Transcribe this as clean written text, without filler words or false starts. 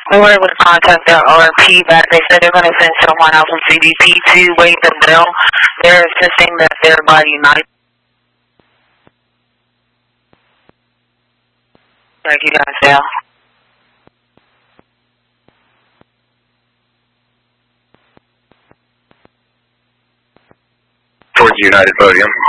We were able to contact their RP back. They said they're going to send someone out from CBP to wait them down. They're insisting that everybody unite. Thank you guys down. Towards United Podium.